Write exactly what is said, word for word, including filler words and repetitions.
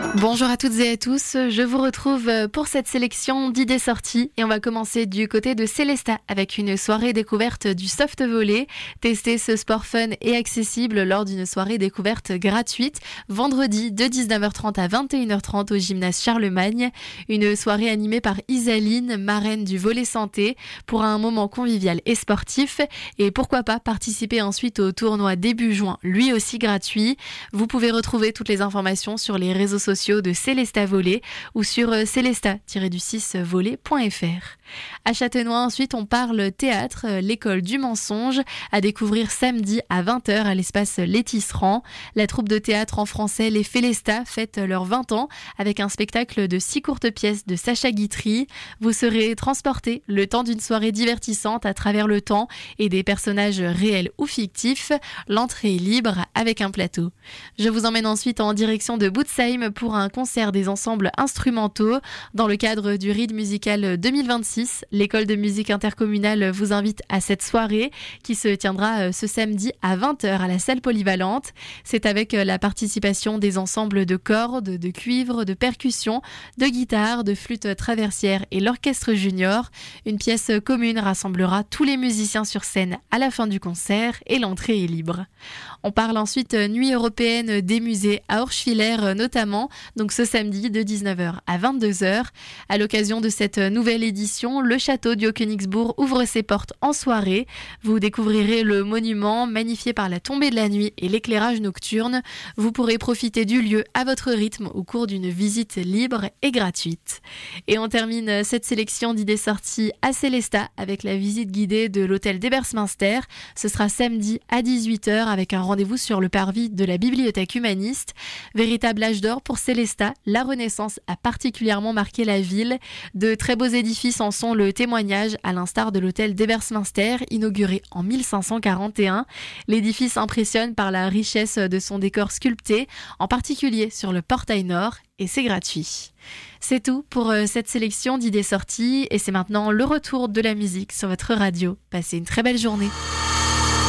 Bonjour à toutes et à tous, je vous retrouve pour cette sélection d'idées sorties et on va commencer du côté de Célestat avec une soirée découverte du soft volley. Testez ce sport fun et accessible lors d'une soirée découverte gratuite vendredi de dix-neuf heures trente à vingt et une heures trente au gymnase Charlemagne. Une soirée animée par Isaline, marraine du volley santé, pour un moment convivial et sportif. Et pourquoi pas participer ensuite au tournoi début juin, lui aussi gratuit. Vous pouvez retrouver toutes les informations sur les réseaux sociaux de Célestat Volley ou sur célestat tiret six volley point f r. À Châtenois, ensuite, on parle théâtre, l'école du mensonge, à découvrir samedi à vingt heures à l'espace Les Tisserands. La troupe de théâtre en français Les Félestats fête leurs vingt ans avec un spectacle de six courtes pièces de Sacha Guitry. Vous serez transporté le temps d'une soirée divertissante à travers le temps et des personnages réels ou fictifs. L'entrée est libre avec un plateau. Je vous emmène ensuite en direction de Bootsheim pour un concert des ensembles instrumentaux. Dans le cadre du R I D musical deux mille vingt-six, l'école de musique intercommunale vous invite à cette soirée qui se tiendra ce samedi à vingt heures à la salle polyvalente. C'est avec la participation des ensembles de cordes, de cuivre, de percussions, de guitare, de flûte traversière et l'orchestre junior. Une pièce commune rassemblera tous les musiciens sur scène à la fin du concert et l'entrée est libre. On parle ensuite nuit européenne des musées à Orschwiller notamment, donc ce samedi de dix-neuf heures à vingt-deux heures. À l'occasion de cette nouvelle édition, le château du Haut-Königsbourg ouvre ses portes en soirée. Vous découvrirez le monument magnifié par la tombée de la nuit et l'éclairage nocturne. Vous pourrez profiter du lieu à votre rythme au cours d'une visite libre et gratuite. Et on termine cette sélection d'idées sorties à Célestat avec la visite guidée de l'hôtel d'Ebersminster. Ce sera samedi à dix-huit heures avec un rendez-vous sur le parvis de la bibliothèque humaniste. Véritable âge d'or pour Célestat, la Renaissance a particulièrement marqué la ville. De très beaux édifices en sont le témoignage, à l'instar de l'hôtel d'Ebersminster, inauguré en mille cinq cent quarante et un. L'édifice impressionne par la richesse de son décor sculpté, en particulier sur le portail nord, et c'est gratuit. C'est tout pour cette sélection d'idées sorties, et c'est maintenant le retour de la musique sur votre radio. Passez une très belle journée.